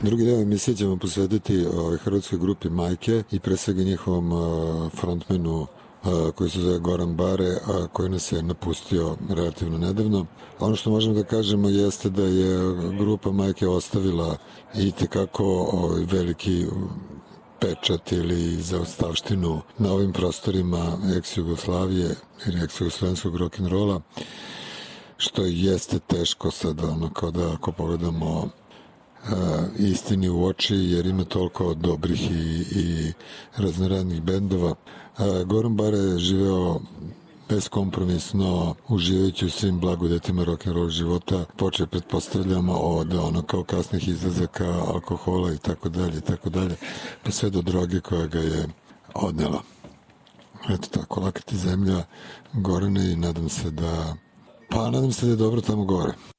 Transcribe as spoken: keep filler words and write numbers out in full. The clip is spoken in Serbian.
Drugi deo emisije ćemo posvetiti ovaj, hrvatskoj grupi Majke i pre svega njihovom uh, frontmenu koji se zove Goran Bare, a koji nas je napustio relativno nedavno. Ono što možemo da kažemo jeste da je grupa Majke ostavila i tekako ovaj, veliki pečat ili zaostavštinu na ovim prostorima ex-Jugoslavije ili ex-jugoslovenskog rock'n'rolla, što jeste teško sad, ono, kao da ako pogledamo Uh, istini u oči, jer ima toliko dobrih i, i raznoradnih bendova. Uh, Goran Bare je živeo beskompromisno, uživajući u svim blagodetima rock'n'roll života, počeo pretpostavljamo od ono kao kasnih izlazaka, alkohola i tako dalje i tako dalje, pa sve do droge koja ga je odnela. Eto tako, laka ti zemlja, Gorane, i nadam se da pa nadam se da je dobro tamo gore.